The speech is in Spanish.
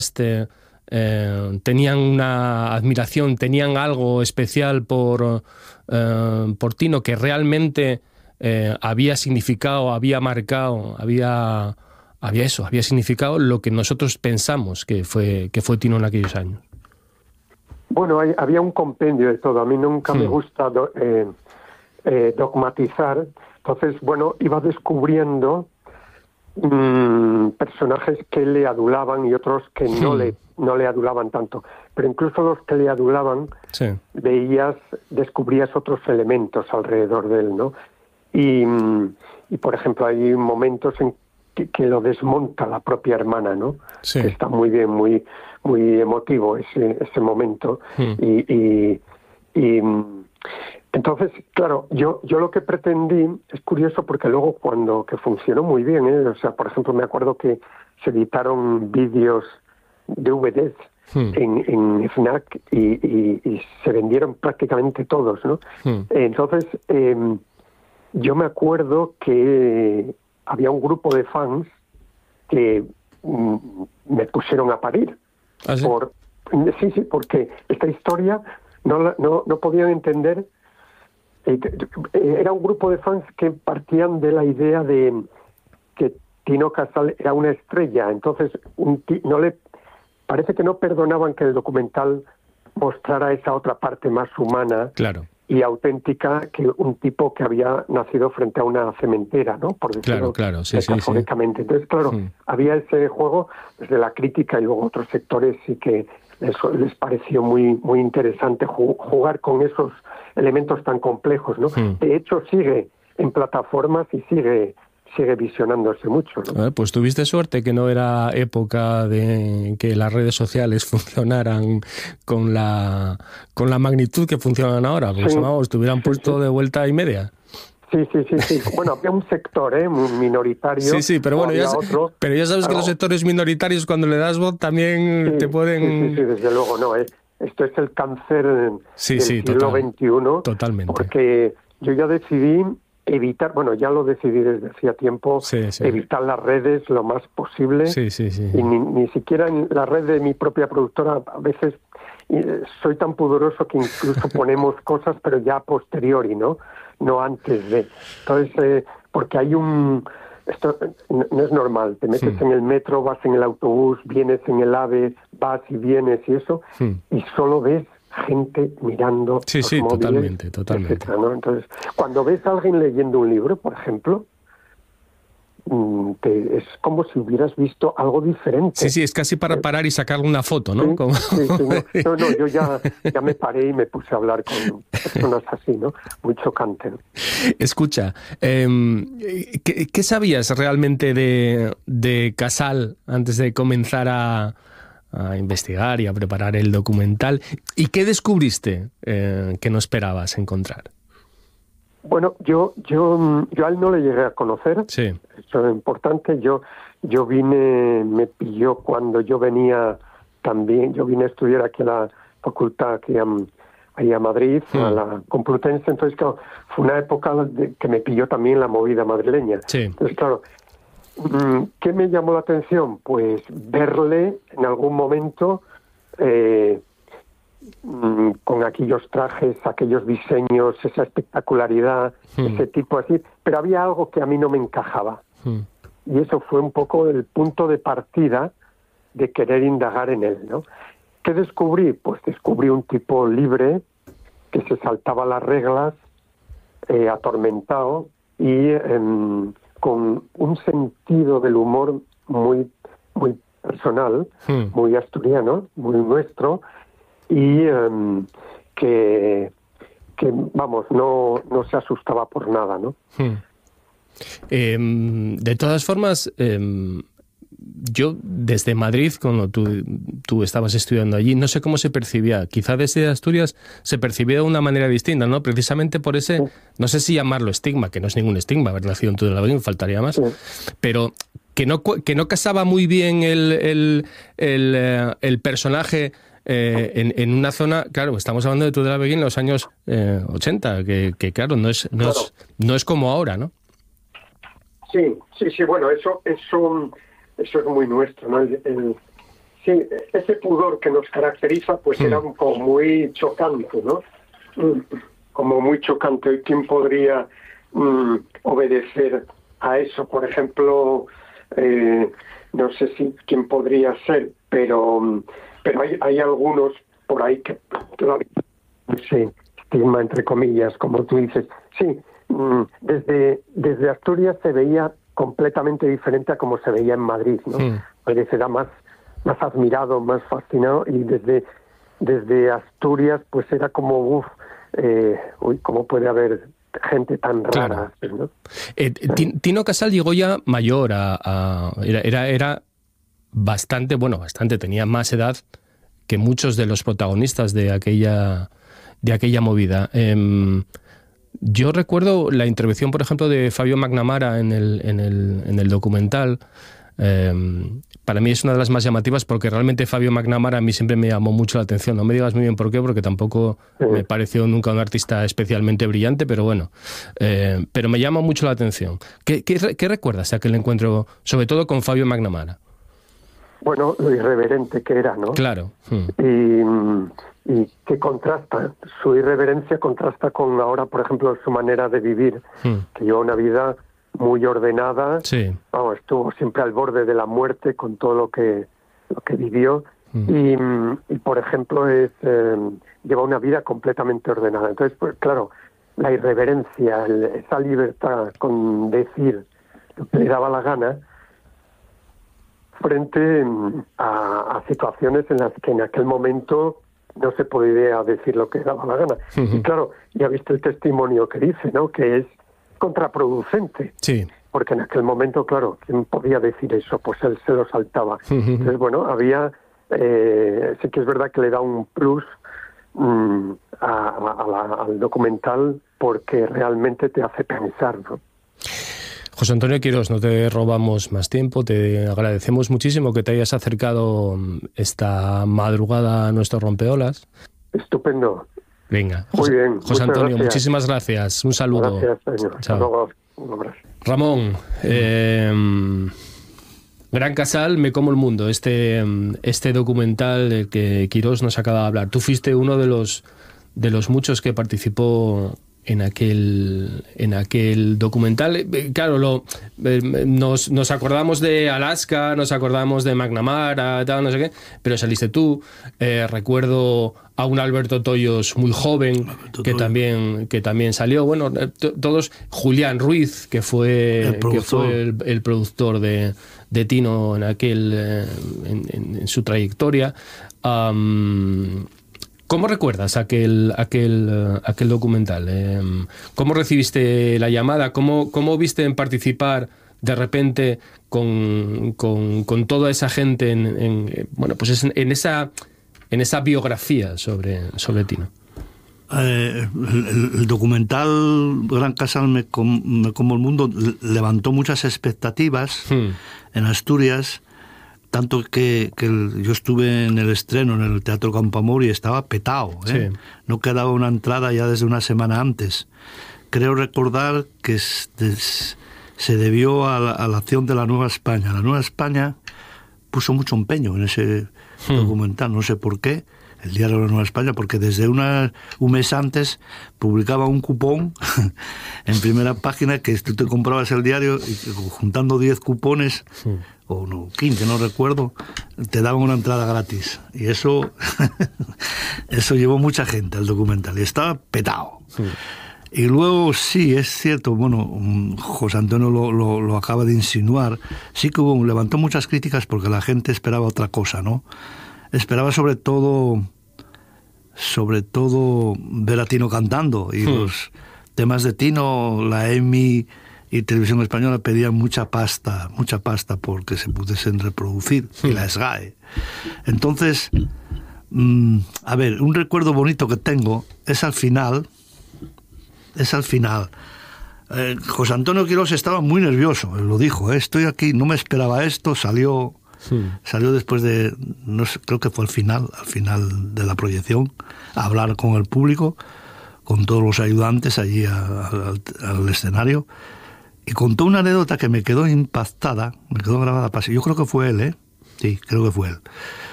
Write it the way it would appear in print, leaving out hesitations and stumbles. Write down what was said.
tenían una admiración, tenían algo especial por Tino, que realmente había significado, había marcado, había significado lo que nosotros pensamos que fue Tino en aquellos años. Bueno, había un compendio de todo. A mí nunca me gusta dogmatizar. Entonces, bueno, iba descubriendo personajes que le adulaban y otros que no le adulaban tanto. Pero incluso los que le adulaban, descubrías otros elementos alrededor de él, ¿no? Y por ejemplo, hay momentos en que lo desmonta la propia hermana, ¿no? Sí. Que está muy bien, muy emotivo ese momento. Y entonces, claro, yo lo que pretendí, es curioso porque luego que funcionó muy bien, o sea, por ejemplo, me acuerdo que se editaron vídeos, DVDs en FNAC y se vendieron prácticamente todos, ¿no? Entonces, yo me acuerdo que había un grupo de fans que me pusieron a parir. ¿Ah, sí? Sí, porque esta historia no podían entender. Era un grupo de fans que partían de la idea de que Tino Casal era una estrella, entonces parece que no perdonaban que el documental mostrara esa otra parte más humana y auténtica, que un tipo que había nacido frente a una cementera, ¿no? Por decirlo metafóricamente. Entonces, había ese juego desde la crítica y luego otros sectores sí que les pareció muy interesante jugar con esos elementos tan complejos, ¿no? De hecho, sigue en plataformas y sigue visionándose mucho, ¿no? Pues tuviste suerte que no era época de que las redes sociales funcionaran con la magnitud que funcionan ahora, porque vamos, te hubieran puesto de vuelta y media. Sí. Bueno, había un sector minoritario. Sí, pero bueno, ya sabes que los sectores minoritarios, cuando le das voz, también te pueden... Sí, desde luego, no. Esto es el cáncer del siglo XXI. Totalmente. Porque yo ya decidí evitar, ya lo decidí desde hacía tiempo, evitar las redes lo más posible. Sí. Y ni siquiera en la red de mi propia productora, a veces soy tan pudoroso que incluso ponemos cosas, pero ya a posteriori, ¿no? No antes de. Entonces, porque hay esto no es normal. Te metes en el metro, vas en el autobús, vienes en el AVE, vas y vienes y eso, y solo ves gente mirando los móviles, totalmente. etcétera, ¿no? Entonces, cuando ves a alguien leyendo un libro, por ejemplo, es como si hubieras visto algo diferente. Sí, es casi para parar y sacarle una foto, ¿no? Sí. No, yo ya me paré y me puse a hablar con personas así, ¿no? Muy chocante, ¿no? Escucha, ¿qué sabías realmente de Casal antes de comenzar a investigar y a preparar el documental? ¿Y qué descubriste que no esperabas encontrar? Bueno, yo a él no le llegué a conocer. Sí. Eso es importante. Yo me pilló cuando yo vine a estudiar aquí a la facultad, ahí a Madrid, a la Complutense. Entonces, claro, fue una época que me pilló también la movida madrileña. Sí. Entonces, claro, ¿qué me llamó la atención? Pues verle en algún momento con aquellos trajes, aquellos diseños, esa espectacularidad, ese tipo así, pero había algo que a mí no me encajaba. Y eso fue un poco el punto de partida de querer indagar en él, ¿no? ¿Qué descubrí? Pues descubrí un tipo libre, que se saltaba las reglas, atormentado y con un sentido del humor muy personal, muy asturiano, muy nuestro, y que vamos, no se asustaba por nada, ¿no? De todas formas, yo desde Madrid, cuando tú estabas estudiando allí, no sé cómo se percibía. Quizá desde Asturias se percibía de una manera distinta, ¿no? Precisamente por ese, no sé si llamarlo estigma, que no es ningún estigma, haber nacido en Tudela-Beguín, faltaría más, pero que no casaba muy bien el personaje en una zona, claro, estamos hablando de Tudela-Beguín en los años 80, que claro, no es como ahora, ¿no? Sí, bueno, eso es muy nuestro, ¿no? Sí, ese pudor que nos caracteriza pues era como muy chocante, ¿no? Como muy chocante. ¿Quién podría obedecer a eso? Por ejemplo, no sé si quién podría ser, pero hay algunos por ahí que todavía se estigma, entre comillas, como tú dices. Sí, desde Asturias se veía completamente diferente a como se veía en Madrid, ¿no? Madrid era más admirado, más fascinado, y desde Asturias pues era como ¿cómo puede haber gente tan rara? Claro. ¿No? Tino Casal llegó ya mayor era bastante, tenía más edad que muchos de los protagonistas de aquella movida. Yo recuerdo la intervención, por ejemplo, de Fabio McNamara en el documental. Para mí es una de las más llamativas, porque realmente Fabio McNamara a mí siempre me llamó mucho la atención. No me digas muy bien por qué, porque tampoco me pareció nunca un artista especialmente brillante, pero bueno, pero me llama mucho la atención. ¿Qué recuerdas de aquel encuentro, sobre todo con Fabio McNamara? Bueno, lo irreverente que era, ¿no? Claro. Y que contrasta, su irreverencia contrasta con ahora, por ejemplo, su manera de vivir, que lleva una vida muy ordenada. Sí. Estuvo siempre al borde de la muerte con todo lo que vivió, y por ejemplo lleva una vida completamente ordenada. Entonces, pues claro, la irreverencia, esa libertad con decir lo que le daba la gana, frente a situaciones en las que en aquel momento no se podía decir lo que daba la gana. Y claro, ya viste el testimonio que dice, ¿no? Que es contraproducente. Sí. Porque en aquel momento, claro, ¿quién podía decir eso? Pues él se lo saltaba. Entonces, bueno, había... sí que es verdad que le da un plus al documental, porque realmente te hace pensar, ¿no? José Antonio Quirós, no te robamos más tiempo, te agradecemos muchísimo que te hayas acercado esta madrugada a nuestro Rompeolas. Estupendo. Venga, muy bien. José Antonio, gracias. Muchísimas gracias. Un saludo. Gracias, señor. Chao. Hasta luego. Un abrazo. Ramón, Gran Casal, Me como el mundo, este documental del que Quirós nos acaba de hablar. Tú fuiste uno de los muchos que participó en aquel documental. Claro, nos acordamos de Alaska, nos acordamos de McNamara, tal, no sé qué, pero saliste tú. Recuerdo a un Alberto Toyos muy joven, que también salió. Bueno, todos. Julián Ruiz, que fue el productor de Tino en su trayectoria. ¿Cómo recuerdas aquel documental? ¿Cómo recibiste la llamada? ¿Cómo viste en participar de repente con toda esa gente en esa biografía sobre Tino? El documental Gran Casal, Me como el mundo levantó muchas expectativas en Asturias. Tanto que yo estuve en el estreno en el Teatro Campoamor y estaba petado, ¿eh? Sí. No quedaba una entrada ya desde una semana antes. Creo recordar que se debió a la acción de La Nueva España. La Nueva España puso mucho empeño en ese documental, no sé por qué, el diario de La Nueva España, porque desde un mes antes publicaba un cupón en primera página, que tú te comprabas el diario y juntando 10 cupones... o 15, no recuerdo, te daban una entrada gratis. Y eso llevó mucha gente al documental. Y estaba petado. Sí. Y luego, sí, es cierto, José Antonio lo acaba de insinuar, sí que levantó muchas críticas porque la gente esperaba otra cosa, ¿no? Esperaba sobre todo ver a Tino cantando. Y los temas de Tino, la EMI... y Televisión Española pedían mucha pasta porque se pudiesen reproducir, y la SGAE. Entonces, a ver, un recuerdo bonito que tengo es al final. José Antonio Quirós estaba muy nervioso, él lo dijo, estoy aquí, no me esperaba esto, salió después de, no sé, creo que fue al final de la proyección, a hablar con el público, con todos los ayudantes allí al escenario. Y contó una anécdota que me quedó impactada, me quedó grabada. Yo creo que fue él, ¿eh? Sí, creo que fue él.